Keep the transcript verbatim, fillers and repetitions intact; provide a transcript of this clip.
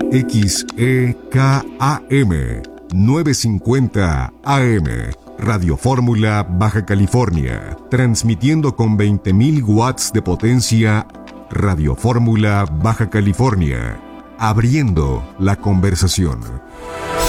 X E K A M novecientos cincuenta A M. Radio Fórmula Baja California, transmitiendo con veinte mil watts de potencia. Radio Fórmula Baja California, abriendo la conversación.